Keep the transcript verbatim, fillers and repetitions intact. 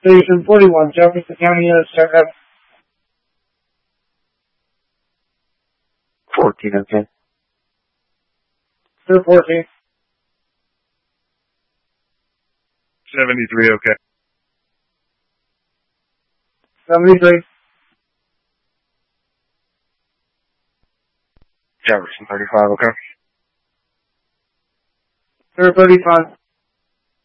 Station forty-one, Jefferson County, uh, start up. fourteen, okay. Sir, fourteen. seventy-three, okay. seventy-three. Jefferson thirty-five, okay. Sir, thirty-five.